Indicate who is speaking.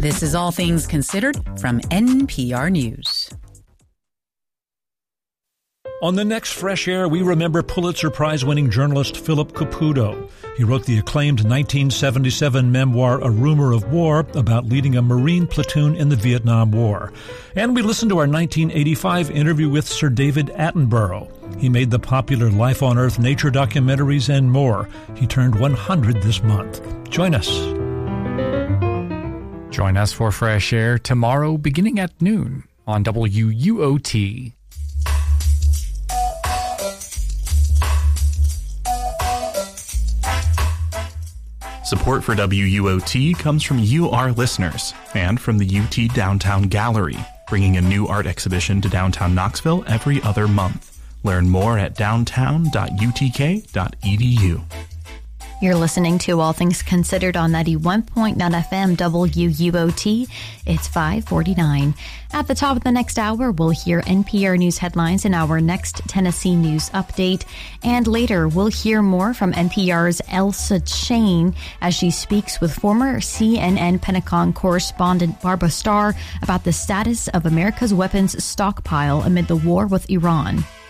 Speaker 1: This is All Things Considered from NPR News.
Speaker 2: On the next Fresh Air, we remember Pulitzer Prize-winning journalist Philip Caputo. He wrote the acclaimed 1977 memoir, A Rumor of War, about leading a Marine platoon in the Vietnam War. And we listened to our 1985 interview with Sir David Attenborough. He made the popular Life on Earth nature documentaries and more. He turned 100 this month. Join us.
Speaker 3: Join us for Fresh Air tomorrow beginning at noon on WUOT.
Speaker 4: Support for WUOT comes from you, our listeners, and from the UT Downtown Gallery, bringing a new art exhibition to downtown Knoxville every other month. Learn more at downtown.utk.edu.
Speaker 5: You're listening to All Things Considered on 91.9 FM WUOT. It's 5:49. At the top of the next hour, we'll hear NPR News headlines in our next Tennessee News Update. And later, we'll hear more from NPR's Elsa Chain as she speaks with former CNN Pentagon correspondent Barbara Starr about the status of America's weapons stockpile amid the war with Iran.